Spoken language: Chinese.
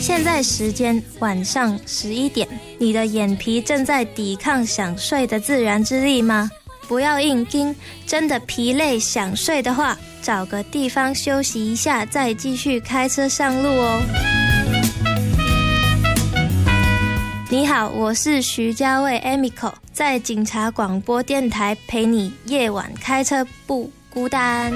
现在时间晚上11点，你的眼皮正在抵抗想睡的自然之力吗？不要硬盯，真的疲累想睡的话，找个地方休息一下，再继续开车上路哦。你好，我是徐家卫 Emiko， 在警察广播电台陪你夜晚开车不孤单。